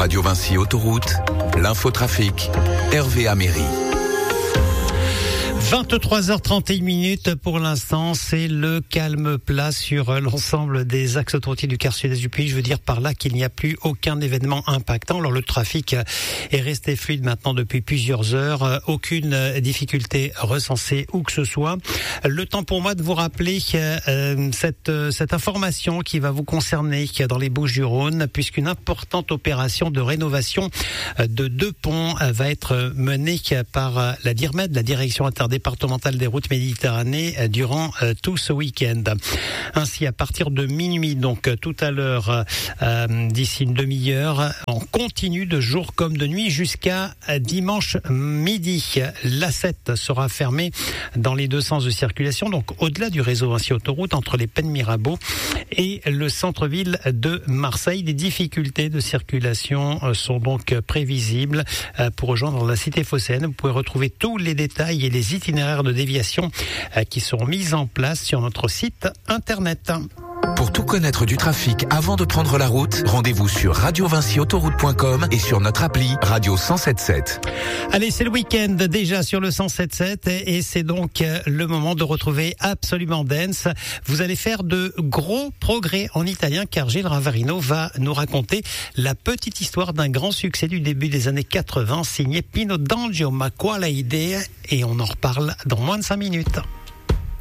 Radio Vinci Autoroute, l'infotrafic, Hervé Améry. 23h31 pour l'instant, c'est le calme plat sur l'ensemble des axes autoroutiers du quart sud-est du pays. Je veux dire par là qu'il n'y a plus aucun événement impactant. Alors le trafic est resté fluide maintenant depuis plusieurs heures. Aucune difficulté recensée où que ce soit. Le temps pour moi de vous rappeler cette information qui va vous concerner dans les Bouches-du-Rhône, puisqu'une importante opération de rénovation de 2 ponts va être menée par la DIRMED, la Direction interdépartementale des routes Méditerranée, durant tout ce week-end. Ainsi, à partir de minuit, donc tout à l'heure, d'ici une demi-heure, on continue de jour comme de nuit jusqu'à dimanche midi. l'A7 sera fermée dans les deux sens de circulation, donc au-delà du réseau Vinci Autoroute, entre les Pennes Mirabeau et le centre-ville de Marseille. Les difficultés de circulation sont donc prévisibles pour rejoindre la cité phocéenne. Vous pouvez retrouver tous les détails et les itinéraires de déviation qui sont mis en place sur notre site internet. Pour tout connaître du trafic avant de prendre la route, rendez-vous sur radiovinciautoroute.com et sur notre appli Radio 107.7. Allez, c'est le week-end déjà sur le 107.7 et c'est donc le moment de retrouver Absolument Dance. Vous allez faire de gros progrès en italien car Gilles Ravarino va nous raconter la petite histoire d'un grand succès du début des années 80 signé Pino D'Angio, Ma quale idea, et on en reparle dans moins de 5 minutes.